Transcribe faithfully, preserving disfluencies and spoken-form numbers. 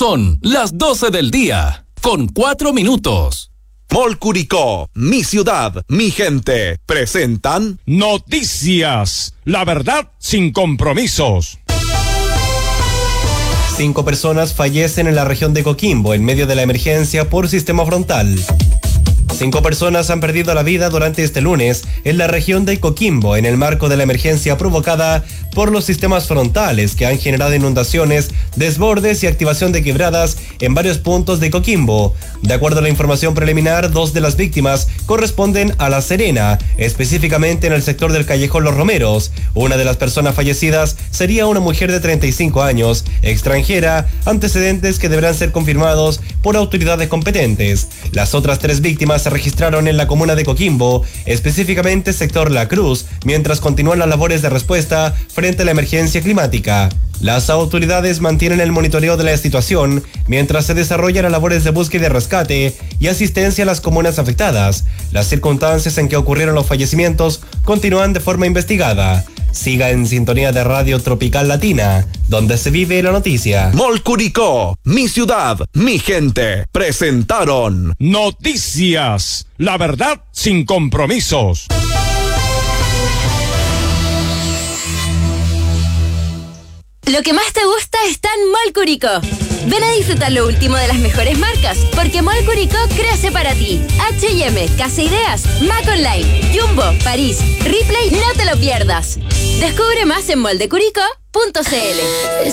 Son las doce del día, con cuatro minutos. Mall Curicó, mi ciudad, mi gente, presentan Noticias, la verdad sin compromisos. Cinco personas fallecen en la región de Coquimbo en medio de la emergencia por sistema frontal. Cinco personas han perdido la vida durante este lunes en la región de Coquimbo en el marco de la emergencia provocada por los sistemas frontales que han generado inundaciones, desbordes y activación de quebradas en varios puntos de Coquimbo. De acuerdo a la información preliminar, dos de las víctimas corresponden a La Serena, específicamente en el sector del Callejón Los Romeros. Una de las personas fallecidas sería una mujer de treinta y cinco años, extranjera, antecedentes que deberán ser confirmados por autoridades competentes. Las otras tres víctimas se registraron en la comuna de Coquimbo, específicamente sector La Cruz, mientras continúan las labores de respuesta frente a la emergencia climática. Las autoridades mantienen el monitoreo de la situación mientras se desarrollan las labores de búsqueda y rescate y asistencia a las comunas afectadas. Las circunstancias en que ocurrieron los fallecimientos continúan de forma investigada. Siga en sintonía de Radio Tropical Latina, donde se vive la noticia. Mall Curicó, mi ciudad, mi gente, presentaron Noticias, la verdad sin compromisos. Lo que más te gusta está en Mall Curicó. Ven a disfrutar lo último de las mejores marcas, porque Mall Curicó crece para ti. H y M, Casa Ideas, Mac Online, Jumbo, París, Ripley, no te lo pierdas. Descubre más en moldecuricó punto c l.